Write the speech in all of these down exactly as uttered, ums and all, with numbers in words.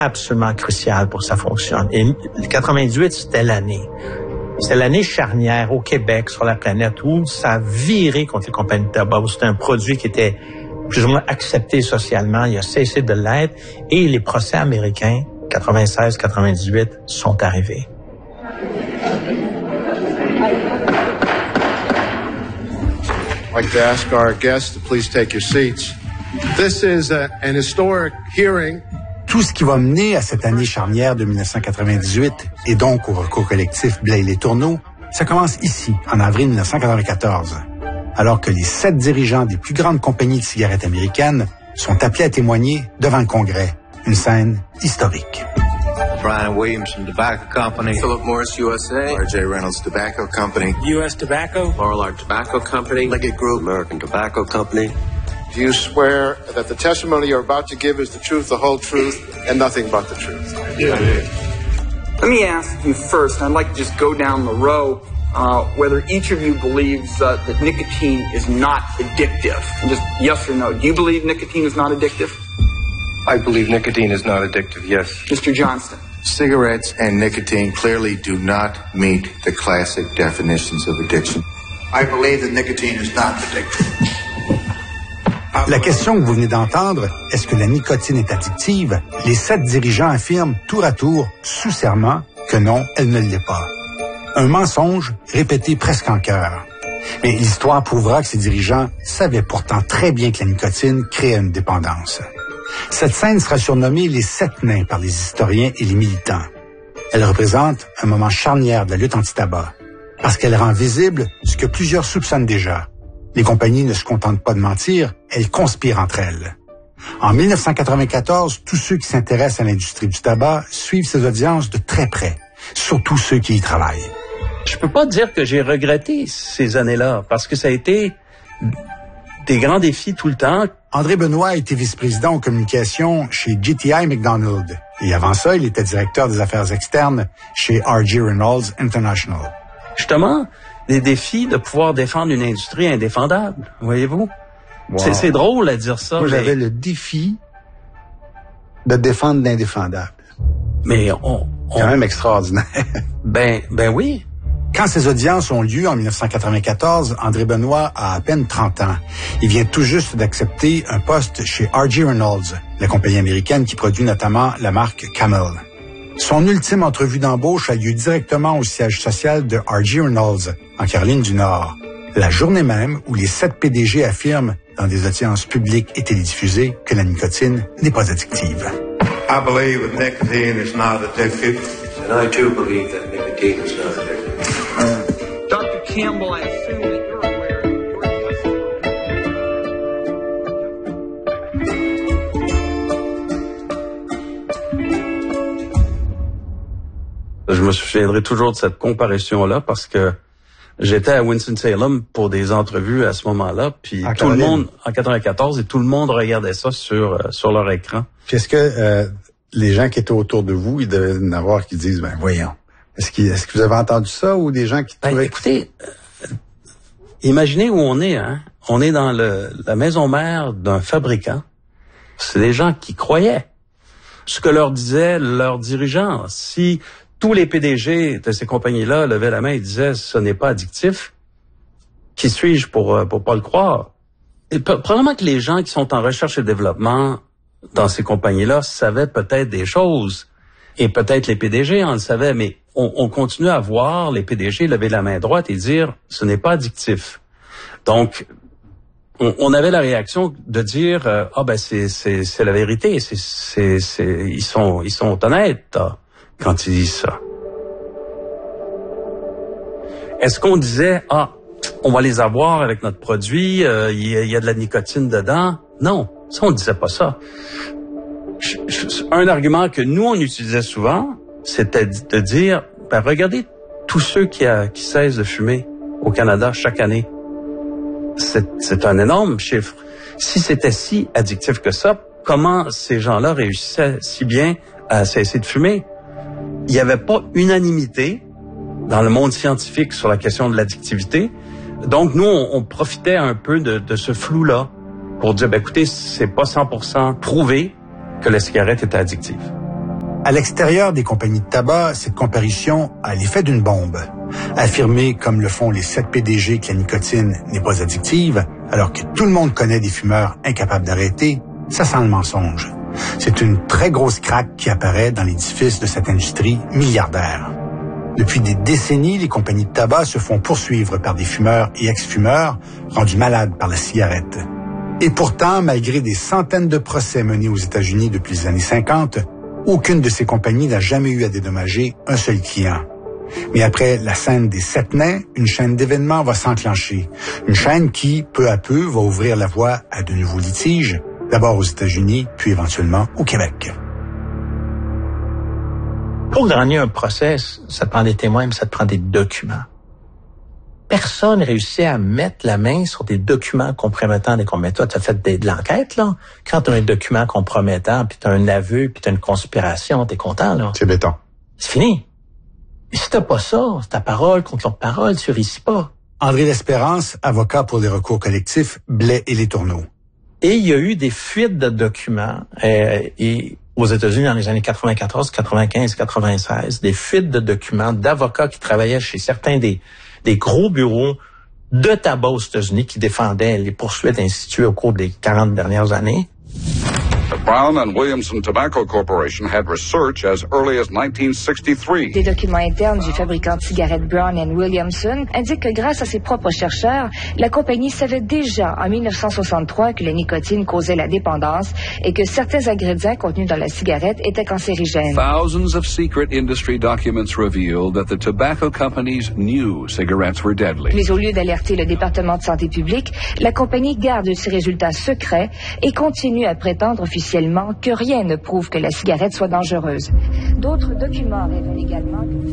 absolument crucial pour que ça fonctionne. Et quatre-vingt-dix-huit, c'était l'année. C'était l'année charnière au Québec, sur la planète, où ça a viré contre les compagnies de tabac. C'était un produit qui était plus ou moins accepté socialement. Il a cessé de l'être. Et les procès américains, quatre-vingt-seize quatre-vingt-dix-huit, sont arrivés. I'd like to ask our guests to please take your seats. This is a, an historic hearing. Tout ce qui va mener à cette année charnière de dix-neuf cent quatre-vingt-dix-huit et donc au recours collectif Blais-les-Tourneaux, ça commence ici, en avril dix-neuf cent quatre-vingt-quatorze, alors que les sept dirigeants des plus grandes compagnies de cigarettes américaines sont appelés à témoigner devant le Congrès. Une scène historique. Brian Williamson Tobacco Company, Philip Morris U S A, R J Reynolds Tobacco Company, U S Tobacco, Lorillard Tobacco Company, Liggett Group, American Tobacco Company. do you swear that the testimony you're about to give is the truth, the whole truth, and nothing but the truth? Yeah. Let me ask you first, and I'd like to just go down the row, uh, whether each of you believes uh, that nicotine is not addictive. And just yes or no. Do you believe nicotine is not addictive? I believe nicotine is not addictive, yes. Mister Johnston. Cigarettes and nicotine clearly do not meet the classic definitions of addiction. I believe that nicotine is not addictive. La question que vous venez d'entendre, est-ce que la nicotine est addictive? Les sept dirigeants affirment tour à tour, sous serment, que non, elle ne l'est pas. Un mensonge répété presque en chœur. Mais l'histoire prouvera que ces dirigeants savaient pourtant très bien que la nicotine créait une dépendance. Cette scène sera surnommée les sept nains par les historiens et les militants. Elle représente un moment charnière de la lutte anti-tabac, parce qu'elle rend visible ce que plusieurs soupçonnent déjà. Les compagnies ne se contentent pas de mentir, elles conspirent entre elles. En dix-neuf cent quatre-vingt-quatorze, tous ceux qui s'intéressent à l'industrie du tabac suivent ces audiences de très près, surtout ceux qui y travaillent. Je peux pas dire que j'ai regretté ces années-là, parce que ça a été des grands défis tout le temps. André Benoît a été vice-président aux communications chez G T I McDonald. Et avant ça, il était directeur des affaires externes chez R J Reynolds International. Justement, des défis de pouvoir défendre une industrie indéfendable, voyez-vous? Wow. C'est, c'est drôle à dire ça. Moi, mais... j'avais le défi de défendre l'indéfendable. Mais on... on... Quand même extraordinaire. Ben, ben oui. Quand ces audiences ont lieu en dix-neuf cent quatre-vingt-quatorze, André Benoît a à peine trente ans. Il vient tout juste d'accepter un poste chez R J Reynolds, la compagnie américaine qui produit notamment la marque Camel. Son ultime entrevue d'embauche a lieu directement au siège social de R J Reynolds, en Caroline du Nord, la journée même où les sept P D G affirment, dans des audiences publiques et télédiffusées, que la nicotine n'est pas addictive. I believe that nicotine is not addictive. And I too believe that nicotine is not addictive. Doctor Campbell, I assume that you're aware Je me souviendrai toujours de cette comparution-là parce que j'étais à Winston-Salem pour des entrevues à ce moment-là, puis en tout le monde, en quatre-vingt-quatorze, et tout le monde regardait ça sur, euh, sur leur écran. Puis est-ce que euh, les gens qui étaient autour de vous, ils devaient en avoir qui disent, ben voyons, est-ce, qu'il, est-ce que vous avez entendu ça ou des gens qui ben, trouvaient... Écoutez, euh, imaginez où on est, hein. On est dans le, la maison mère d'un fabricant. C'est des gens qui croyaient ce que leur disaient leurs dirigeants. Si tous les P D G de ces compagnies-là levaient la main et disaient « ce n'est pas addictif », qui suis-je pour pour pas le croire? Et probablement que les gens qui sont en recherche et développement dans ces compagnies-là savaient peut-être des choses, et peut-être les P D G en le savaient, mais on, on continue à voir les P D G lever la main droite et dire « ce n'est pas addictif ». Donc, on, on avait la réaction de dire euh, « ah ben c'est c'est c'est la vérité, c'est c'est c'est ils sont ils sont honnêtes là, quand ils disent ça ». Est-ce qu'on disait « ah, on va les avoir avec notre produit, euh, il y, y a de la nicotine dedans ». Non, ça on disait pas ça. Je, je, un argument que nous on utilisait souvent, c'était de dire ben, regardez tous ceux qui, a, qui cessent de fumer au Canada chaque année. C'est, c'est un énorme chiffre. Si c'était si addictif que ça, comment ces gens-là réussissaient si bien à cesser de fumer? Il n'y avait pas unanimité dans le monde scientifique sur la question de l'addictivité. Donc, nous, on, on profitait un peu de, de ce flou-là pour dire, ben, écoutez, c'est pas cent pour cent prouvé que la cigarette était addictive. À l'extérieur des compagnies de tabac, cette comparution a l'effet d'une bombe. Affirmer, comme le font les sept P D G, que la nicotine n'est pas addictive, alors que tout le monde connaît des fumeurs incapables d'arrêter, ça sent le mensonge. C'est une très grosse craque qui apparaît dans l'édifice de cette industrie milliardaire. Depuis des décennies, les compagnies de tabac se font poursuivre par des fumeurs et ex-fumeurs rendus malades par la cigarette. Et pourtant, malgré des centaines de procès menés aux États-Unis depuis les années cinquante, aucune de ces compagnies n'a jamais eu à dédommager un seul client. Mais après la scène des sept nains, une chaîne d'événements va s'enclencher. Une chaîne qui, peu à peu, va ouvrir la voie à de nouveaux litiges, d'abord aux États-Unis, puis éventuellement au Québec. Pour gagner un procès, ça te prend des témoins, mais ça te prend des documents. Personne réussit à mettre la main sur des documents compromettants des commettants. Tu as fait de, de l'enquête, là. Quand tu as un document compromettant, puis tu as un aveu, puis tu as une conspiration, t'es content, là. C'est béton. C'est fini. Et si t'as pas ça, c'est ta parole contre l'autre parole, tu réussis pas. André L'Espérance, avocat pour les recours collectifs, Blais et Les Tourneaux. Et il y a eu des fuites de documents euh, et aux États-Unis dans les années quatre-vingt-quatorze, quatre-vingt-quinze, quatre-vingt-seize, des fuites de documents d'avocats qui travaillaient chez certains des des gros bureaux de tabac aux États-Unis qui défendaient les poursuites instituées au cours des quarante dernières années. The Brown and Williamson Tobacco Corporation had research as early as nineteen sixty-three. Des documents internes du fabricant de cigarettes Brown and Williamson indiquent que grâce à ses propres chercheurs, la compagnie savait déjà en mille neuf cent soixante-trois que la nicotine causait la dépendance et que certains ingrédients contenus dans la cigarette étaient cancérigènes. Thousands of secret industry documents revealed that the tobacco companies knew cigarettes were deadly. Mais au lieu d'alerter le département de santé publique, la compagnie garde ses résultats secrets et continue à prétendre officiellement que rien ne prouve que la cigarette soit dangereuse. D'autres documents révèlent également que...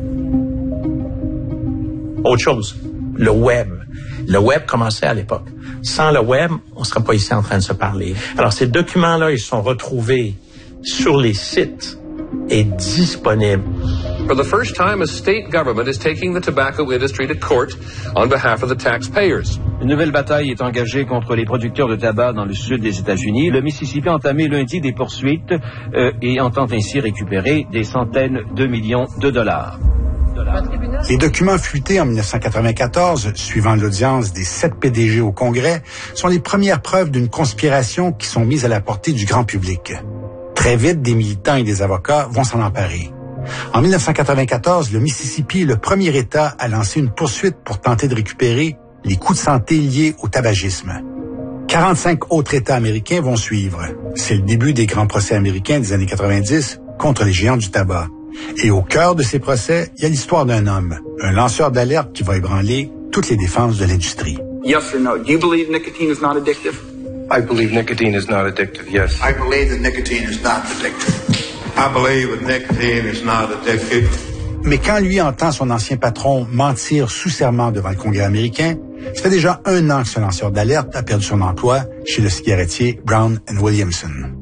Autre chose, le web. Le web commençait à l'époque. Sans le web, on ne serait pas ici en train de se parler. Alors, ces documents-là, ils sont retrouvés sur les sites et disponibles. For the first time, a state government is taking the tobacco industry to court on behalf of the taxpayers. Une nouvelle bataille est engagée contre les producteurs de tabac dans le sud des États-Unis. Le Mississippi a entamé lundi des poursuites euh, et entend ainsi récupérer des centaines de millions de dollars. Les documents fuités en dix-neuf cent quatre-vingt-quatorze, suivant l'audience des sept P D G au Congrès, sont les premières preuves d'une conspiration qui sont mises à la portée du grand public. Très vite, des militants et des avocats vont s'en emparer. En dix-neuf cent quatre-vingt-quatorze, le Mississippi est le premier État à lancer une poursuite pour tenter de récupérer les coûts de santé liés au tabagisme. quarante-cinq autres États américains vont suivre. C'est le début des grands procès américains des années quatre-vingt-dix contre les géants du tabac. Et au cœur de ces procès, il y a l'histoire d'un homme, un lanceur d'alerte qui va ébranler toutes les défenses de l'industrie. Yes or no? Do you believe nicotine is not addictive? I believe nicotine is not addictive, yes. I believe that nicotine is not addictive. I believe that nicotine is not addictive. Mais quand lui entend son ancien patron mentir sous serment devant le Congrès américain, ça fait déjà un an que ce lanceur d'alerte a perdu son emploi chez le cigarettier Brown and Williamson.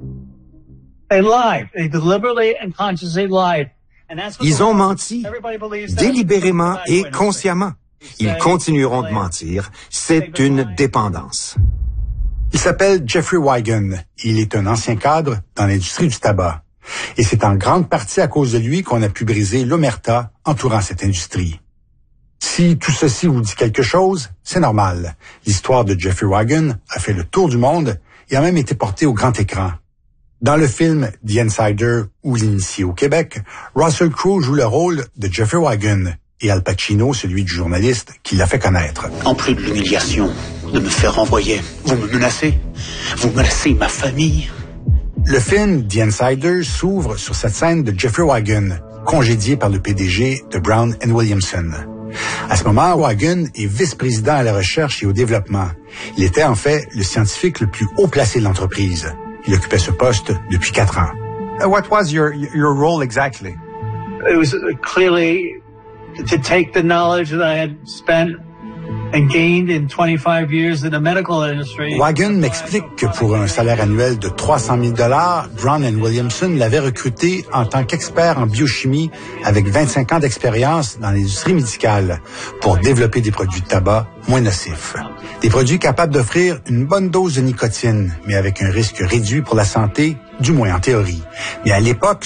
They lied. They deliberately and consciously lied. Ils ont menti, délibérément et consciemment. Ils continueront de mentir. C'est une dépendance. Il s'appelle Jeffrey Wigan. Il est un ancien cadre dans l'industrie du tabac. Et c'est en grande partie à cause de lui qu'on a pu briser l'omerta entourant cette industrie. Si tout ceci vous dit quelque chose, c'est normal. L'histoire de Jeffrey Wigan a fait le tour du monde et a même été portée au grand écran. Dans le film The Insider ou L'Initié au Québec, Russell Crowe joue le rôle de Jeffrey Wigan et Al Pacino celui du journaliste qui l'a fait connaître. En plus de l'humiliation de me faire renvoyer, vous me menacez. Vous menacez ma famille. Le film The Insider s'ouvre sur cette scène de Jeffrey Wigan, congédié par le P D G de Brown and Williamson. À ce moment, Wigan est vice-président à la recherche et au développement. Il était en fait le scientifique le plus haut placé de l'entreprise. Il occupait ce poste depuis quatre ans. Uh, what was your your role exactly? It was clearly to take the knowledge that I had spent and gained in twenty-five years in the medical industry. Wigan m'explique que pour un salaire annuel de trois cent mille dollars, Brown and Williamson l'avait recruté en tant qu'expert en biochimie avec vingt-cinq ans d'expérience dans l'industrie médicale pour développer des produits de tabac moins nocifs. Des produits capables d'offrir une bonne dose de nicotine, mais avec un risque réduit pour la santé, du moins en théorie. Mais à l'époque,